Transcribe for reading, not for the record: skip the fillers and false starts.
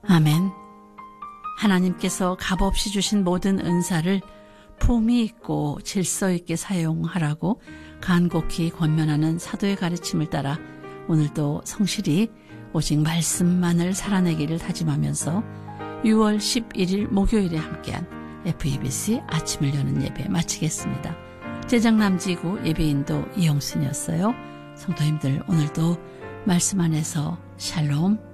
아멘. 하나님께서 값없이 주신 모든 은사를 품위 있고 질서 있게 사용하라고 간곡히 권면하는 사도의 가르침을 따라 오늘도 성실히 오직 말씀만을 살아내기를 다짐하면서 6월 11일 목요일에 함께한 FEBC 아침을 여는 예배 마치겠습니다. 제장남지구 예배인도 이영순이었어요. 성도님들 오늘도 말씀 안에서 샬롬.